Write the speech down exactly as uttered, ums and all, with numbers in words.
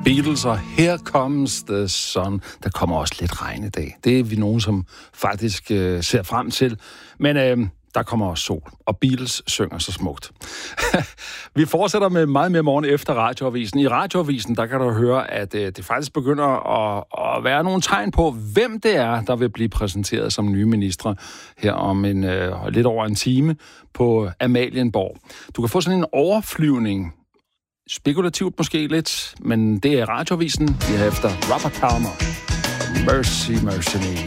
Beatles og Here Comes the Sun. Der kommer også lidt regn i dag. Det er vi nogen, som faktisk øh, ser frem til. Men øh, der kommer også sol, og Beatles synger så smukt. Vi fortsætter med meget mere morgen efter Radioavisen. I Radioavisen, der kan du høre, at øh, det faktisk begynder at, at være nogle tegn på, hvem det er, der vil blive præsenteret som nye ministre her om en, øh, lidt over en time på Amalienborg. Du kan få sådan en overflyvning. Spekulativt måske lidt, men det er Radioavisen. Vi har efter Robert Palmer. Mercy, mercy me.